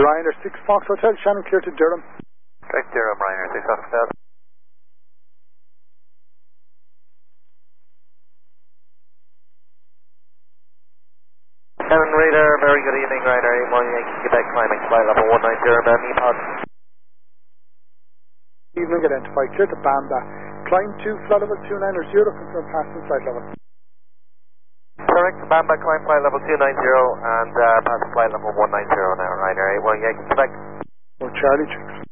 Ryanair 6 Fox Hotel, Shannon clear to Durham. Direct Durham, Ryanair 6 Fox Hotel. Shannon Radar, very good evening, Ryanair 81 Yankee Quebec, climbing flight level 19 Durham, MEPOD. Evening identified, clear to Banda. Climb 2, flight level 290, confirm passing flight level. Correct, Bamba, climb flight level 290 and pass flight level 190 now, Ryanair 81 Yankee Quebec. Oh, Charlie checks.